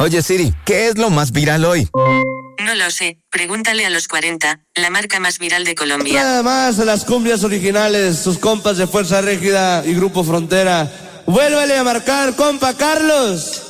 Oye Siri, ¿qué es lo más viral hoy? No lo sé, pregúntale a los 40, la marca más viral de Colombia. Nada más a las cumbias originales, sus compas de Fuerza Régida y Grupo Frontera. Vuélvele a marcar, compa Carlos.